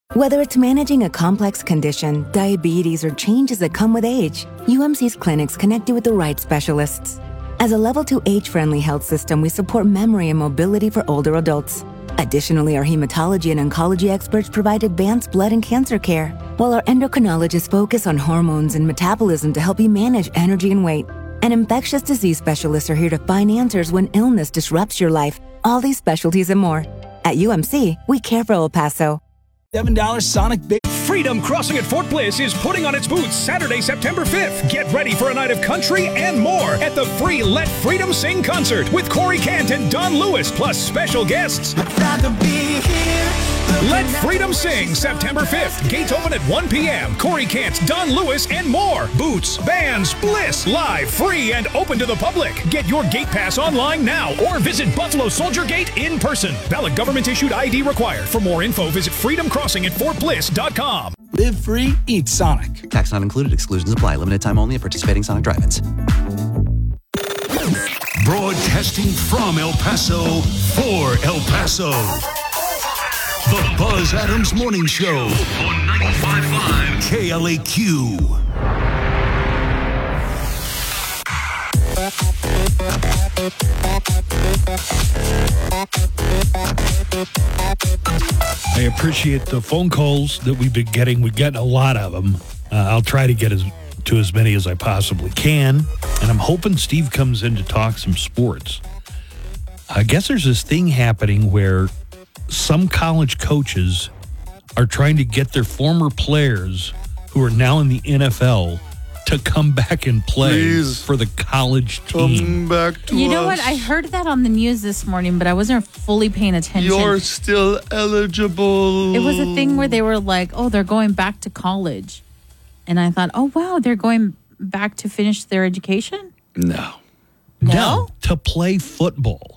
Whether it's managing a complex condition, diabetes, or changes that come with age, UMC's clinics connect you with the right specialists. As a Level 2 age-friendly health system, we support memory and mobility for older adults. Additionally, our hematology and oncology experts provide advanced blood and cancer care, while our endocrinologists focus on hormones and metabolism to help you manage energy and weight. And infectious disease specialists are here to find answers when illness disrupts your life. All these specialties and more. At UMC, we care for El Paso. $7 Sonic Big. Freedom Crossing at Fort Bliss is putting on its boots Saturday, September 5th. Get ready for a night of country and more at the free Let Freedom Sing concert with Corey Kent and Don Lewis, plus special guests. Let Freedom Sing, September 5th. Gates open at 1 p.m. Corey Kent, Don Lewis, and more. Boots, bands, Bliss, live, free, and open to the public. Get your gate pass online now or visit Buffalo Soldier Gate in person. Valid government-issued ID required. For more info, visit freedomcrossing@fortbliss.com. Live free, eat Sonic. Tax not included. Exclusions apply. Limited time only at participating Sonic drive-ins. Broadcasting from El Paso for El Paso. The Buzz Adams Morning Show on 95.5 KLAQ. I appreciate the phone calls that we've been getting. We've gotten a lot of them. I'll try to get to as many as I possibly can. And I'm hoping Steve comes in to talk some sports. I guess there's this thing happening where some college coaches are trying to get their former players who are now in the NFL to come back and play for the college team. Come back to You know us. what? I heard that on the news this morning, but I wasn't fully paying attention. You're still eligible. It was a thing where they were like, oh, they're going back to college. And I thought, oh, wow, they're going back to finish their education? No. No, to play football.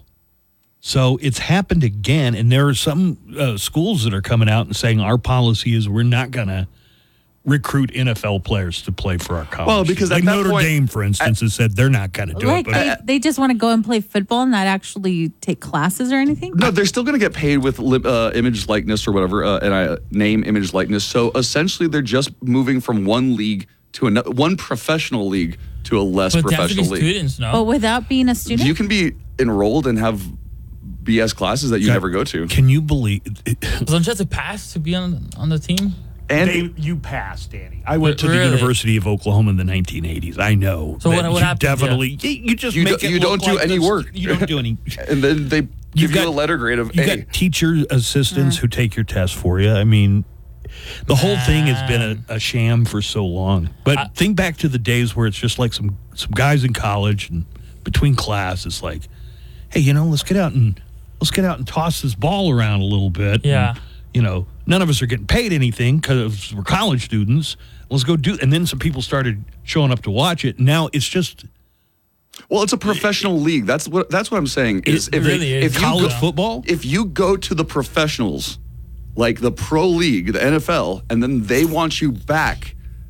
So it's happened again, and there are some schools that are coming out and saying our policy is we're not going to recruit NFL players to play for our college. Well, because like at that Notre point, Dame, for instance, has said they're not going to do Like it. But they just want to go and play football and not actually take classes or anything? No, they're still going to get paid with image likeness or whatever, name, image likeness. So essentially, they're just moving from one league to another, one professional league to a less professional league. Students, no? But without being a student? You can be enrolled and have BS classes that you never go to. Can you believe? Don't you have to pass to be on the team? And you passed, Danny. I went to the Really? University of Oklahoma in the 1980s. I know. So that what you happens? definitely, you just You make don't- it you look don't do like any this- work. You don't do any. and then they give you a letter grade of You A. got teacher assistants who take your test for you. I mean, the whole thing has been a sham for so long. But think back to the days where it's just like some guys in college and between class, it's like, hey, let's get out and toss this ball around a little bit. Yeah. And, none of us are getting paid anything because we're college students. Let's go do. And then some people started showing up to watch it. Now it's just. Well, it's a professional league. That's what I'm saying. Is It really is. If you College go, football? If you go to the professionals, like the pro league, the NFL, and then they want you back,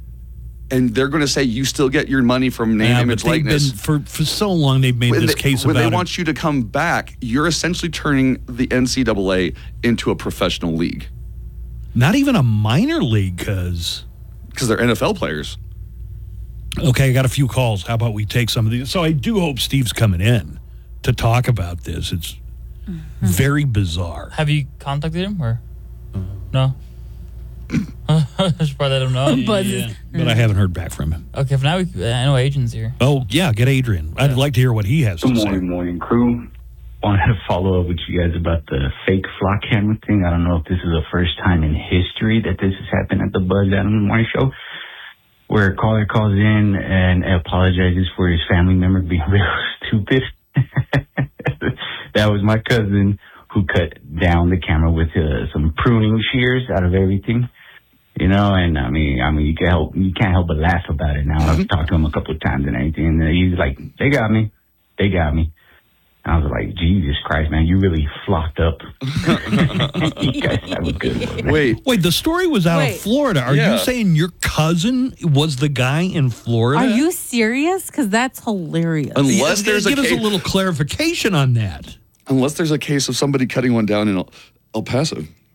and they're going to say you still get your money from name, image, but they've likeness. been for so long. They've made this case when about they it. want you to come back, you're essentially turning the NCAA into a professional league Not even a minor league, because they're NFL players. Okay, I got a few calls. How about we take some of these? So I do hope Steve's coming in to talk about this. It's very bizarre. Have you contacted him or no? I should probably let him know. Yeah, but I haven't heard back from him. Okay, for now, I know Adrian's here. Oh, yeah, get Adrian. I'd like to hear what he has to say. Morning, crew. Wanted to follow up with you guys about the fake flock camera thing. I don't know if this is the first time in history that this has happened at the Buzz Adams Morning Show, where a caller calls in and apologizes for his family member being real stupid. That was my cousin who cut down the camera with some pruning shears out of everything. And I mean, you can't help but laugh about it now. I've talked to him a couple of times and everything, and he's like, they got me. I was like, Jesus Christ, man, you really flocked up. You guys have a good one, man. Wait, the story was out of Florida. Are you saying your cousin was the guy in Florida? Are you serious? Because that's hilarious. Unless there's Give us a little clarification on that. Unless there's a case of somebody cutting one down in El Paso.